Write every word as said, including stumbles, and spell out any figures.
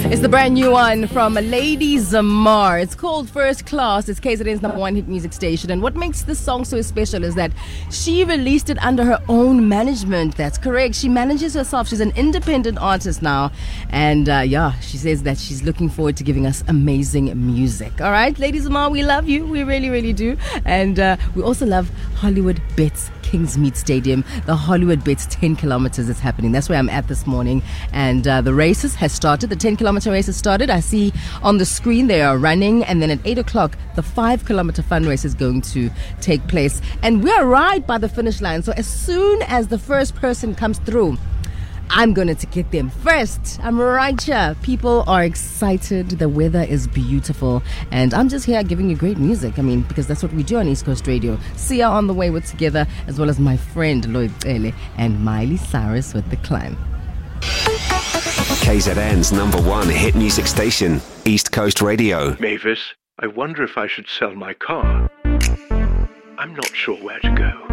It's the brand new one from Lady Zamar. It's called First Class. It's K Z N's number one hit music station. And what makes this song so special is that she released it under her own management. That's correct. She manages herself. She's an independent artist now. And uh, yeah, she says that she's looking forward to giving us amazing music. All right, Lady Zamar, we love you. We really, really do. And uh, we also love Hollywood Bets Kingsmead Stadium. The Hollywood Bets ten kilometers is happening. That's where I'm at this morning. And uh, the races has started. The ten kilometer race has started. I see on the screen they are running. And then at eight o'clock, the five kilometer fun race is going to take place. And we're right by the finish line. So as soon as the first person comes through, I'm going to get them first. I'm right here. People are excited. The weather is beautiful. And I'm just here giving you great music. I mean, because that's what we do on East Coast Radio. Sia on the way with Together, as well as my friend Lloyd Cele and Miley Cyrus with The Climb. K Z N's number one hit music station, East Coast Radio. Mavis, I wonder if I should sell my car. I'm not sure where to go.